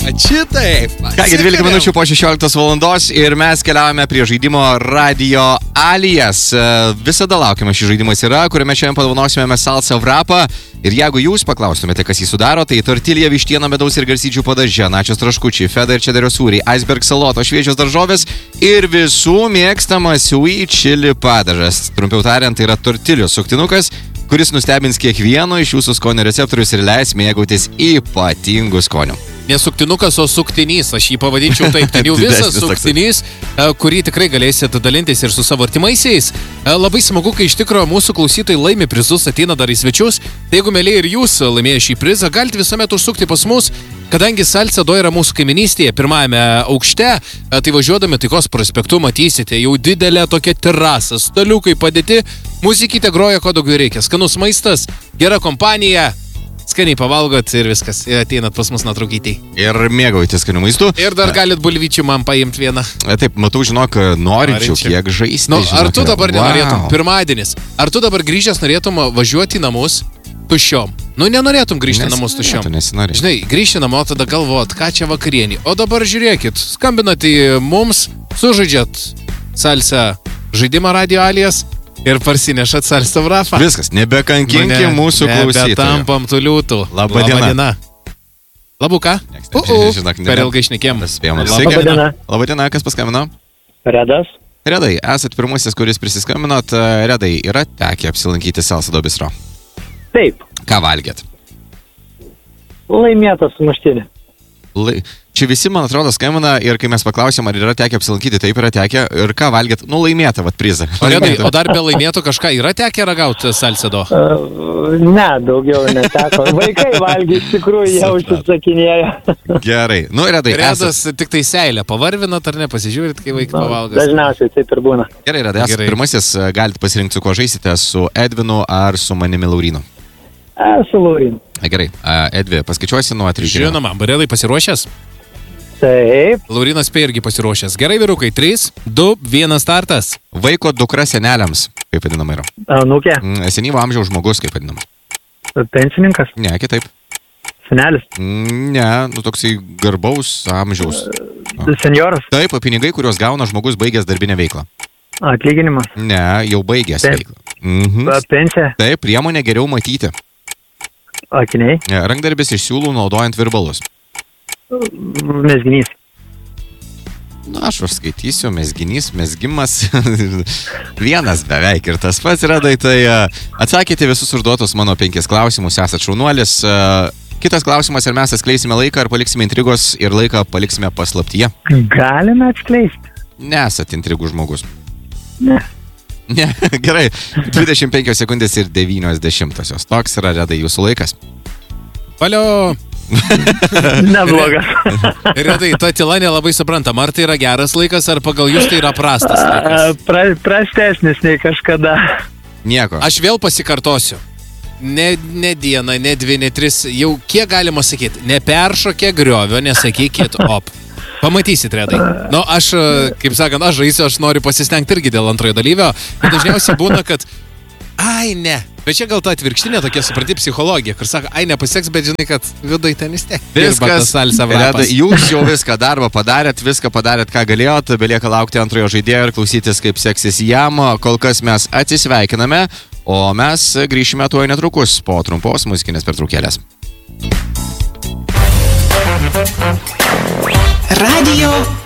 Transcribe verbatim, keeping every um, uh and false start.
Šitaip. Kągi, dvylika minučių po šešioliktos valandos ir mes keliaujame prie žaidimo Radio Alijas. Visada laukiame šį žaidimas yra, kuriame šiandien padovanosime mes salsa vrapą. Ir jeigu jūs paklaustumėte, kas jį sudaro, tai tortilija, vištiena, medaus ir garstyčių padažė, načos traškučiai, feta ir čederio sūriai, iceberg saloto, šviežios daržovės ir visų mėgstamas sweet chili padažas. Trumpiau tariant, tai yra tortilijos suktinukas, kuris nustebins kiekvieno iš jūsų skonio receptorius ir leis mėgautis ypatingų skonių. Nesuktinukas, o suktinys, aš jį pavadinčiau taip, ten jau visas suktinys, kurį tikrai galėsite dalintis ir su savo artimaisiais. Labai smagu, kai iš tikrųjų mūsų klausytojai laimi prizus, ateina dar į svečius. Tai jeigu mėly ir jūs laimėję šį prizą, galite visuomet užsukti pas mus, kadangi Salcedo yra mūsų kaiminystėje, pirmajame aukšte, tai važiuodami Taikos prospektu matysite jau didelę tokią terasą, staliukai padėti, muzikytė groja, ko daugiau reikia, skanus maistas, gera kompanija. Skaniai pavalgot ir viskas. Ir ateinat pas mus nuotraukytei. Ir mėgaujatės skanių maistų. Ir dar galit bulvyčių man paimti vieną. Taip, matau, žinok, norinčiau, kiek žaisti. Nu, ar tu dabar wow. nenorėtum, pirmadienis, ar tu dabar grįžęs norėtum važiuoti į namus tuščiom? Nu, nenorėtum grįžti į namus tuščiom. Žinai, grįžti namo, tada galvot, ką čia vakarienį. O dabar žiūrėkit, skambinat į mums, sužaidžiat salsa žaidimą Radio Alijas. Ir parsinešat salsa vrapą. Viskas, nebekankinki nu, mūsų klausytojų. Nebetampam tų liūtų. Labą dieną. Labu ką? Uh-uh. Žinok, per ilgai šnekėm. Labą dieną. Labą dieną, kas paskambino? Redas. Redai, esat pirmasis, kuris prisiskambinot. Redai, yra tekę apsilankyti Salcedo bistro? Taip. Ką valgėt? Laimėtas sumuštinį. Lai... Čia visi, man atrodo, skambina ir kai mes paklausėm, ar yra tekę apsilankyti, taip yra tekę. Ir ką valgėt? Nu, laimėta, vat, prizą. O, Redai, o dar be laimėto kažką yra tekę ragauti Salcedo? Uh, ne, daugiau neteko. Vaikai valgė, iš tikrųjų, jie užsisakinėjo. Gerai. Nu, Redai, Redas esat... tik tai seilę pavarvinat ar ne, pasižiūrit, kai vaikai nu, pavalgas. Dažniausiai taip ir būna. Gerai, Redai, esat pirmasis, galite pasirinkti, su kuo žaisite, su Edvinu ar su manimi Laurinu. A, su Laurinu. Gerai, Edvi, paskaičiuosi nuo trijų. Žinoma, Redai pasiruošęs? Taip. Laurinas P. irgi pasiruošęs. Gerai, vyrukai, trys, du, vienas startas. Vaiko dukra seneliams, kaip vadinama yra. Anūkė. Senyvo amžiaus žmogus, kaip vadinama. Pensininkas. Ne, kitaip. Senelis. Ne, nu toksai garbaus amžiaus. Senjoras. Taip, pinigai, kuriuos gauna žmogus baigęs darbinę veiklą. Atlyginimas. Ne, jau baigęs Taip. veiklą. Mhm. Pensija. Taip, priemonė geriau matyti. Akiniai. Rankdarbis iš siūlų naudojant virbalus. Mezginys. Na, aš užskaitysiu, mezginys, mezgimas. Vienas beveik ir tas pats, Redai, tai atsakėte visus užduotus mano penkis klausimus, esat šaunuolis. Kitas klausimas, ar mes atskleisime laiką, ar paliksime intrigos ir laiką paliksime paslaptyje? Galime atskleisti. Nesat intrigų žmogus. Ne. Ne, gerai. dvidešimt penkios sekundės ir devynios dešimtosios. Toks yra, Redai, jūsų laikas. Valio! Neblogas. Redai, ta tyla nelabai suprantama, ar tai yra geras laikas, ar pagal jūs tai yra prastas laikas? Pra, prastesnis nei kažkada. Nieko. Aš vėl pasikartosiu. Ne, ne diena, ne dvi, ne tris, jau kiek galima sakyti, neperšokė griovio, nesakykit op. Pamatysit, Redai. Nu, aš, kaip sakant, aš žaisiu, aš noriu pasistengti irgi dėl antrojo dalyvio, bet dažniausiai būna, kad ai, ne. Bet čia gal ta atvirkštinė tokia, supranti, psichologija, kur sako, ai, nepaseks, bet žinai, kad vidai ten vis tiek. Viskas, Redai, jūs jau viską darbą padarėt, viską padarėt, ką galėjot, belieka laukti antrojo žaidėjo ir klausytis, kaip seksis jam. Kol kas mes atsisveikiname, o mes grįšime tuoj netrukus po trumpos muzikinės pertraukėlės. Radio